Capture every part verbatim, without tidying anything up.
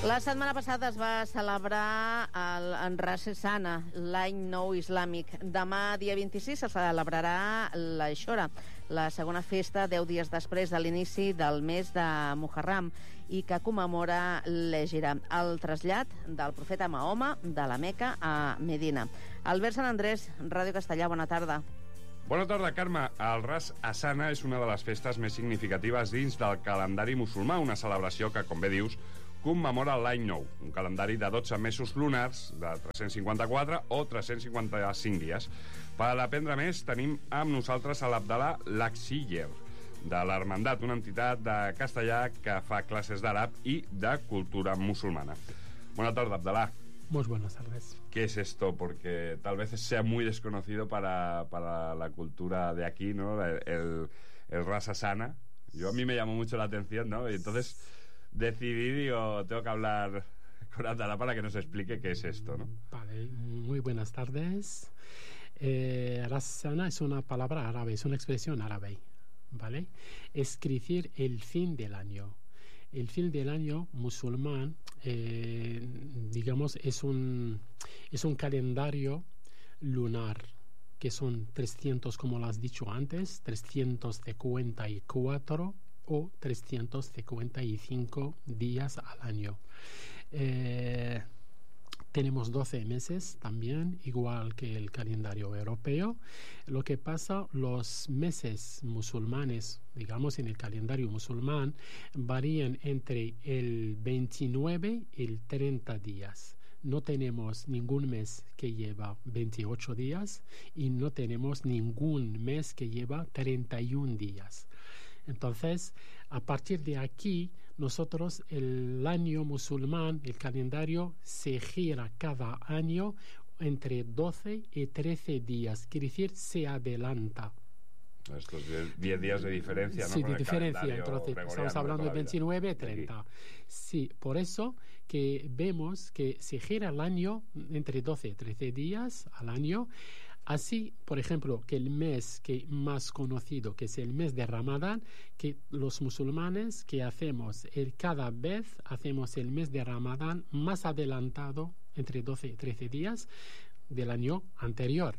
La setmana passada es va celebrar el, en Ras Sana, l'any nou islàmic. Demà, dia vint-i-sis, se celebrarà la Shora, la segona festa deu dies després de l'inici del mes de Muharram i que commemora l'Ègira, el trasllat del profeta Mahoma de la Meca a Medina. Albert Sant Andrés, Ràdio Castellà, bona tarda. Bona tarda, Carme. El Ras Hasana és una de les festes més significatives dins del calendari musulmà, una celebració que, com bé dius, commemora l'any nou, un calendari de dotze mesos lunars, de tres-cents cinquanta-quatre o tres-cents cinquanta-cinc dies. Per aprendre més, tenim amb nosaltres a l'Abdalà Lakshiyer, de l'Hermandat, una entitat de castellà que fa classes d'àrab i de cultura musulmana. Bona tarda, Abdalà. Muy buenas tardes. ¿Qué es esto? Porque tal vez sea muy desconocido para, para la cultura de aquí, ¿no? El, el, el Ras Hasana. Yo, a mí me llamó mucho la atención, ¿no? Y entonces decidí, digo, tengo que hablar con Abdalá para que nos explique qué es esto, ¿no? Vale, muy buenas tardes. Eh, Ras Hasana es una palabra árabe, es una expresión árabe, ¿vale? Es decir, el fin del año. El fin del año musulmán, eh, digamos, es un, es un calendario lunar, que son trescientos, como lo has dicho antes, trescientos cincuenta y cuatro o trescientos cincuenta y cinco días al año. Eh, Tenemos doce meses también, igual que el calendario europeo. Lo que pasa, los meses musulmanes, digamos en el calendario musulmán, varían entre el veintinueve y el treinta días. No tenemos ningún mes que lleva veintiocho días y no tenemos ningún mes que lleva treinta y un días. Entonces, a partir de aquí, nosotros el año musulmán, el calendario, se gira cada año entre doce y trece días, quiere decir, se adelanta. Estos diez días de diferencia, ¿no? Sí, Con de el diferencia. Entonces, estamos hablando de veintinueve, treinta. Sí, por eso que vemos que se gira el año entre doce y trece días al año. Así, por ejemplo, que el mes que más conocido, que es el mes de Ramadán, que los musulmanes que hacemos, el, cada vez hacemos el mes de Ramadán más adelantado, entre doce y trece días del año anterior.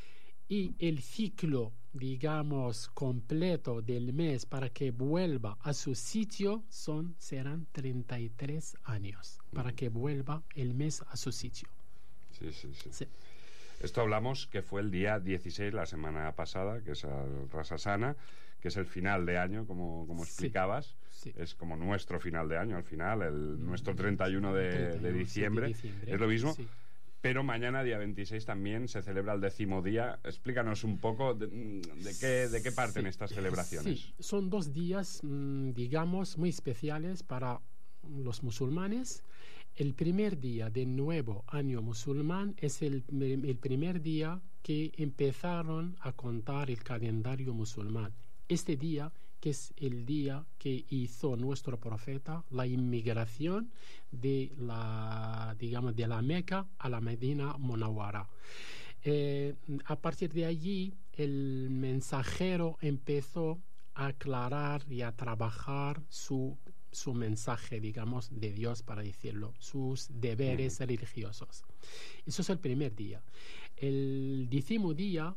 Y el ciclo, digamos, completo del mes para que vuelva a su sitio son, serán treinta y tres años, para que vuelva el mes a su sitio. Sí, sí, sí. Sí. Esto hablamos que fue el día dieciséis, la semana pasada, que es el Ras Hasana, que es el final de año, como, como explicabas. Sí, sí. Es como nuestro final de año, al final, el, mm, nuestro treinta y uno de, treinta y uno, de, diciembre. Sí, de diciembre. Es lo mismo. Sí. Pero mañana, día veintiséis, también se celebra el décimo día. Explícanos un poco de, de, qué, de qué parten sí, estas celebraciones. Sí, son dos días, digamos, muy especiales para los musulmanes. El primer día del nuevo año musulmán es el, el primer día que empezaron a contar el calendario musulmán. Este día, que es el día que hizo nuestro profeta la inmigración de la, digamos, de la Meca a la Medina Munawwara. Eh, a partir de allí, el mensajero empezó a aclarar y a trabajar su, su mensaje, digamos, de Dios, para decirlo, sus deberes mm. religiosos. Eso es el primer día. El décimo día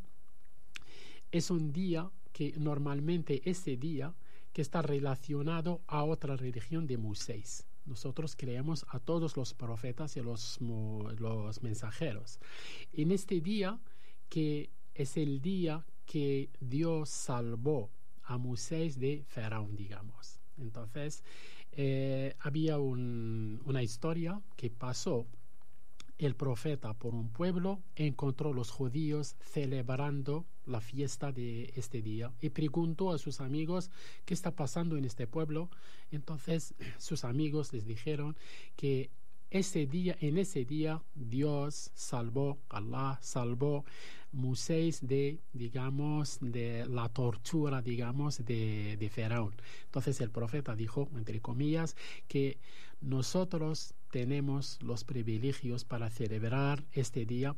es un día que normalmente ese día que está relacionado a otra religión de Moisés. Nosotros creemos a todos los profetas y los, los mensajeros. En este día, que es el día que Dios salvó a Moisés de Faraón, digamos. Entonces, eh, había un, una historia que pasó. El profeta por un pueblo encontró a los judíos celebrando la fiesta de este día y preguntó a sus amigos qué está pasando en este pueblo. Entonces sus amigos les dijeron que ese día, en ese día Dios salvó, Allah salvó Moisés de, digamos, de la tortura, digamos, de, de Faraón. Entonces el profeta dijo, entre comillas, que nosotros tenemos los privilegios para celebrar este día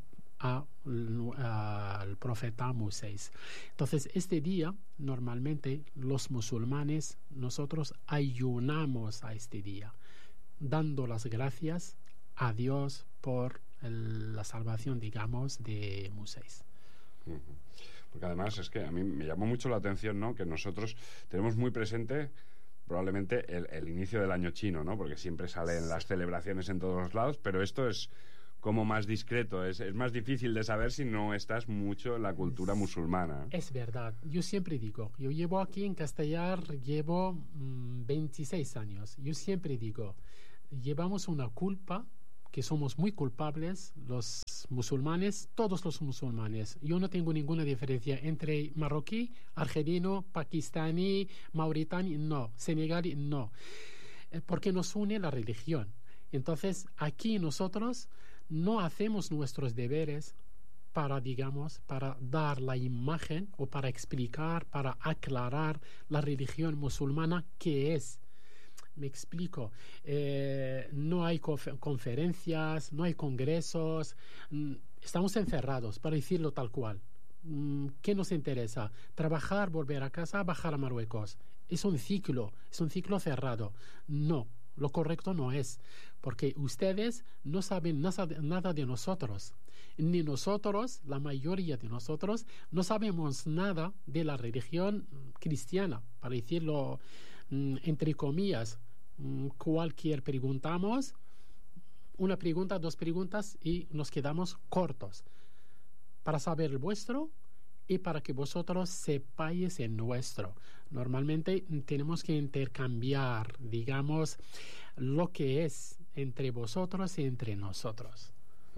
al profeta Moisés. Entonces este día normalmente los musulmanes nosotros ayunamos a este día, dando las gracias a Dios por el, la salvación, digamos, de Moisés. Uh-huh. Porque además es que a mí me llamó mucho la atención, ¿no?, que nosotros tenemos muy presente probablemente el, el inicio del año chino, ¿no?, porque siempre salen sí. las celebraciones en todos los lados, pero esto es como más discreto, es, es más difícil de saber si no estás mucho en la cultura musulmana. Es verdad, yo siempre digo, yo llevo aquí en Castellar, llevo mmm, veintiséis años, yo siempre digo, llevamos una culpa, que somos muy culpables, los musulmanes, todos los musulmanes. Yo no tengo ninguna diferencia entre marroquí, argelino, pakistaní, mauritani, no, senegalí, no, porque nos une la religión. Entonces, aquí nosotros no hacemos nuestros deberes para, digamos, para dar la imagen o para explicar, para aclarar la religión musulmana que es. Me explico, eh, no hay confer- conferencias, no hay congresos, mm, estamos encerrados, para decirlo tal cual. Mm, ¿Qué nos interesa? Trabajar, volver a casa, bajar a Marruecos. Es un ciclo, es un ciclo cerrado. No, lo correcto no es, porque ustedes no saben nada, nada de nosotros, ni nosotros, la mayoría de nosotros, no sabemos nada de la religión cristiana, para decirlo mm, entre comillas. Cualquier preguntamos, una pregunta, dos preguntas y nos quedamos cortos para saber el vuestro y para que vosotros sepáis el nuestro. Normalmente tenemos que intercambiar, digamos, lo que es entre vosotros y entre nosotros.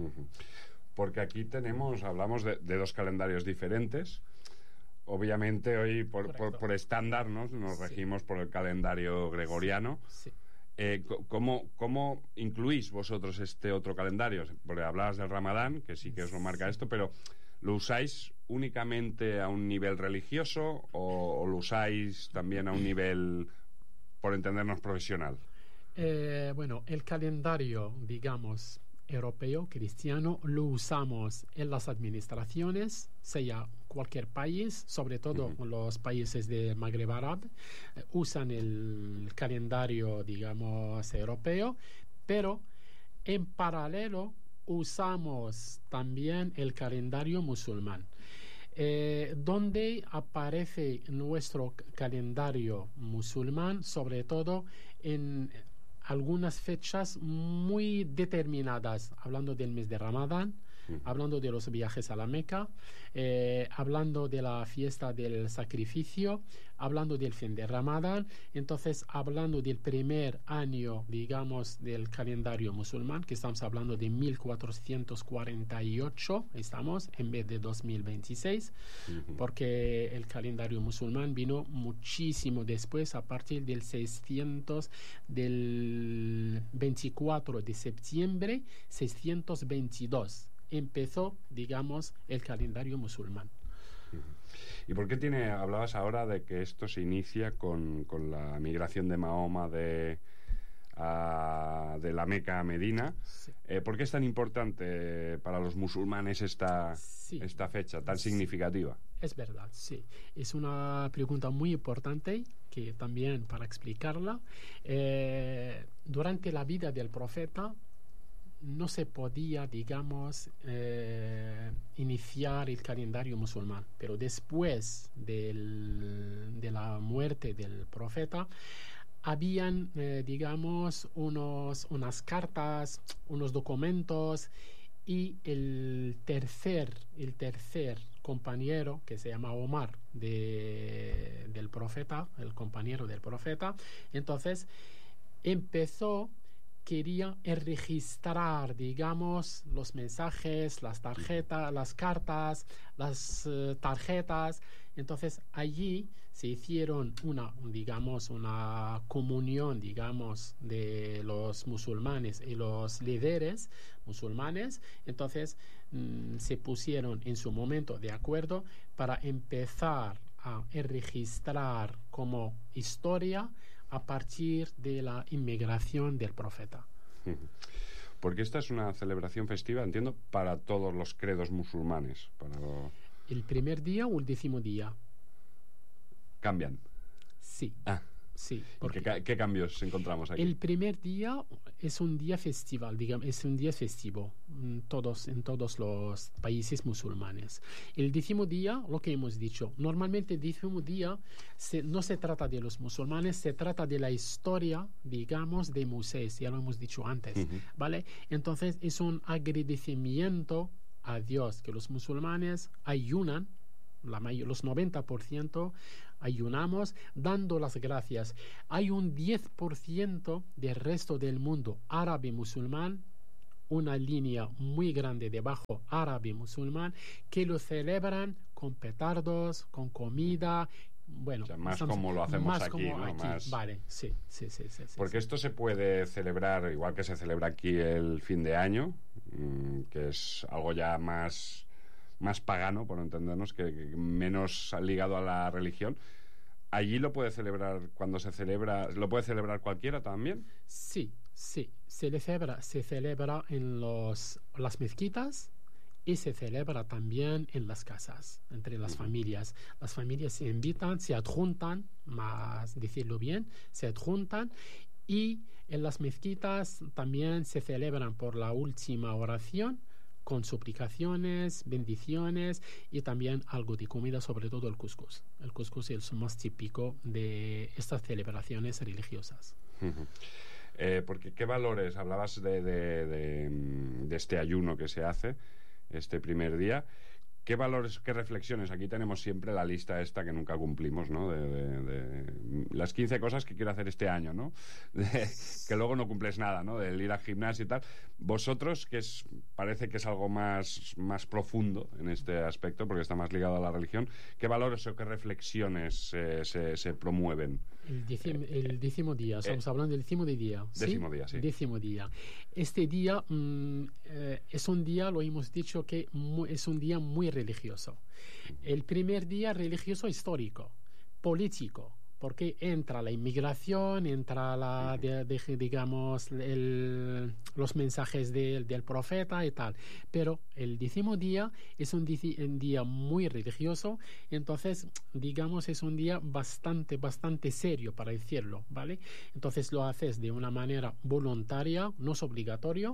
Porque aquí tenemos, hablamos de, de dos calendarios diferentes. Obviamente hoy por, por, por estándar, ¿no?, nos sí. regimos por el calendario gregoriano. Sí. Sí. Eh, ¿cómo, ¿Cómo incluís vosotros este otro calendario? Porque hablabas del Ramadán, que sí que os lo marca esto, pero ¿lo usáis únicamente a un nivel religioso o, o lo usáis también a un nivel, por entendernos, profesional? Eh, bueno, el calendario, digamos, europeo, cristiano, lo usamos en las administraciones, sea cualquier país, sobre todo uh-huh. los países de Magreb árabe, eh, usan el calendario, digamos, europeo, pero en paralelo usamos también el calendario musulmán, eh, donde aparece nuestro calendario musulmán, sobre todo en algunas fechas muy determinadas, hablando del mes de Ramadán, uh-huh. hablando de los viajes a la Meca, eh, hablando de la fiesta del sacrificio, hablando del fin de Ramadán, entonces hablando del primer año, digamos, del calendario musulmán, que estamos hablando de mil cuatrocientos cuarenta y ocho, estamos, en vez de dos mil veintiséis, uh-huh. porque el calendario musulmán vino muchísimo después, a partir del seiscientos, del veinticuatro de septiembre, seiscientos veintidós. Empezó, digamos, el calendario musulmán. ¿Y por qué tiene, hablabas ahora de que esto se inicia con, con la migración de Mahoma de, a, de la Meca a Medina? Sí. Eh, ¿Por qué es tan importante para los musulmanes esta, sí. esta fecha tan significativa? Es verdad, sí. Es una pregunta muy importante que también para explicarla, eh, durante la vida del profeta no se podía, digamos, eh, iniciar el calendario musulmán, pero después del, de la muerte del profeta habían, eh, digamos, unos, unas cartas, unos documentos, y el tercer, el tercer compañero, que se llama Omar, de, del profeta, el compañero del profeta, entonces empezó, quería registrar, digamos, los mensajes, las tarjetas, las cartas, las uh, tarjetas. Entonces allí se hicieron una, digamos, una comunión, digamos, de los musulmanes y los líderes musulmanes. Entonces mmm, se pusieron en su momento de acuerdo para empezar a registrar como historia a partir de la inmigración del profeta. Porque esta es una celebración festiva, entiendo, para todos los credos musulmanes. Para lo... ¿El primer día o el décimo día? ¿Cambian? Sí. Ah. Sí. ¿Y qué, qué cambios encontramos aquí? El primer día es un día festival, digamos, es un día festivo en todos, en todos los países musulmanes. El décimo día, lo que hemos dicho, normalmente el décimo día se, no se trata de los musulmanes, se trata de la historia, digamos, de Moisés, ya lo hemos dicho antes, uh-huh. ¿vale? Entonces es un agradecimiento a Dios que los musulmanes ayunan, la mayor, los noventa por ciento ayunamos dando las gracias. Hay un diez por ciento del resto del mundo árabe musulmán, una línea muy grande debajo árabe musulmán, que lo celebran con petardos, con comida. Bueno, o sea, más estamos, como lo hacemos más aquí, como ¿no? aquí. Más... Vale, sí, sí, sí, sí, sí. Porque esto se puede celebrar igual que se celebra aquí el fin de año, mmm, que es algo ya más, más pagano, por entendernos, que, que menos ligado a la religión. ¿Allí lo puede celebrar cuando se celebra? ¿Lo puede celebrar cualquiera también? Sí, sí. Se celebra, se celebra en los, las mezquitas y se celebra también en las casas, entre las uh-huh. familias. Las familias se invitan, se adjuntan, más decirlo bien, se adjuntan, y en las mezquitas también se celebran por la última oración, con suplicaciones, bendiciones y también algo de comida, sobre todo el cuscús. El cuscús es el más típico de estas celebraciones religiosas. Uh-huh. Eh, porque ¿qué valores? Hablabas de, de, de, de este ayuno que se hace este primer día. ¿Qué valores, qué reflexiones? Aquí tenemos siempre la lista esta que nunca cumplimos, ¿no? De, de, de las quince cosas que quiero hacer este año, ¿no? De, que luego no cumples nada, ¿no? Del ir al gimnasio y tal. Vosotros, que es, parece que es algo más, más profundo en este aspecto, porque está más ligado a la religión, ¿qué valores o qué reflexiones eh, se, se promueven? El décimo, el décimo día, estamos eh, hablando del décimo de día. ¿sí? Décimo día, sí. Décimo día. Este día mmm, eh, es un día, lo hemos dicho, que mu- es un día muy religioso. El primer día religioso histórico, político, porque entra la inmigración, entra la, de, de, digamos, el, los mensajes de, del profeta y tal. Pero el décimo día es un, un día muy religioso, entonces, digamos, es un día bastante, bastante serio, para decirlo, ¿vale? Entonces lo haces de una manera voluntaria, no es obligatorio,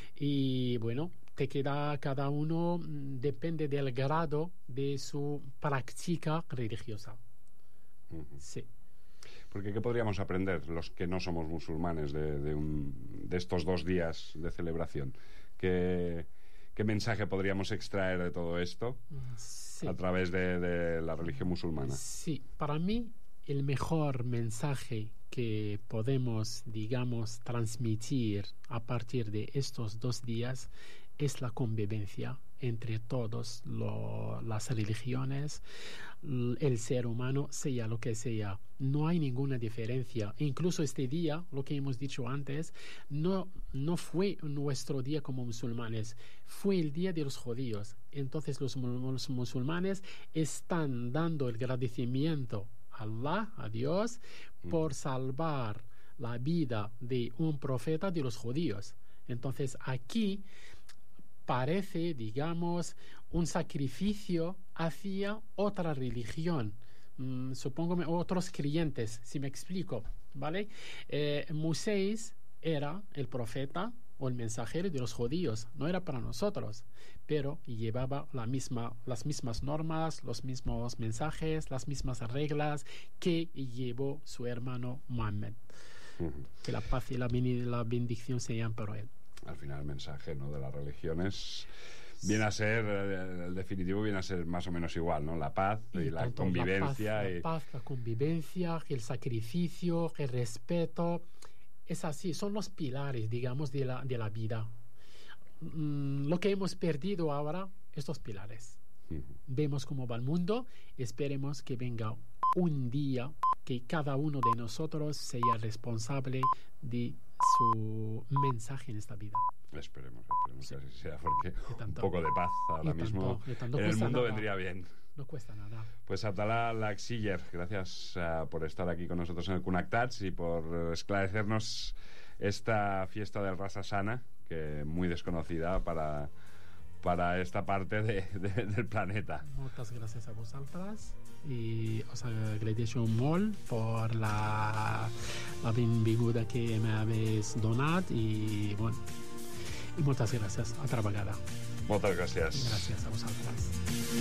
y bueno, te queda cada uno, depende del grado de su práctica religiosa. Uh-huh. Sí. Porque ¿qué podríamos aprender los que no somos musulmanes de, de, un, de estos dos días de celebración? ¿Qué, qué mensaje podríamos extraer de todo esto sí. a través de, de la religión musulmana? Sí, para mí el mejor mensaje que podemos, digamos, transmitir a partir de estos dos días es la convivencia entre todas las religiones, el ser humano, sea lo que sea. No hay ninguna diferencia. Incluso este día, lo que hemos dicho antes, no, no fue nuestro día como musulmanes, fue el día de los judíos. Entonces los, los musulmanes están dando el agradecimiento a Allah, a Dios, por salvar la vida de un profeta de los judíos. Entonces aquí parece, digamos, un sacrificio hacia otra religión, mm, supongo otros creyentes, si me explico, ¿vale? Eh, Moisés era el profeta o el mensajero de los judíos, no era para nosotros, pero llevaba la misma, las mismas normas, los mismos mensajes, las mismas reglas que llevó su hermano Mohammed. Uh-huh. Que la paz y la, la bendición sean por él. Al final el mensaje, ¿no?, de las religiones viene a ser, el definitivo viene a ser más o menos igual, ¿no? La paz y, y la convivencia. La paz, y... la paz, la convivencia, el sacrificio, el respeto. Es así, son los pilares, digamos, de la, de la vida. Mm, lo que hemos perdido ahora, estos pilares. Uh-huh. Vemos cómo va el mundo, esperemos que venga un día que cada uno de nosotros sea responsable de su mensaje en esta vida. Esperemos, esperemos sí. que así sea, porque tanto, un poco de paz ahora mismo tanto, tanto en el mundo nada. vendría bien. No cuesta nada. Pues Abdallah Laksiller, gracias uh, por estar aquí con nosotros en el Connectats y por esclarecernos esta fiesta del Ras Hasana, que muy desconocida para, para esta parte de, de, del planeta. Moltes gràcies a vosaltres i us agraeixo molt per la, la benvinguda que m'habéis donat i, bueno, i moltes gràcies altra vegada. Moltes gràcies. Gràcies a vosaltres.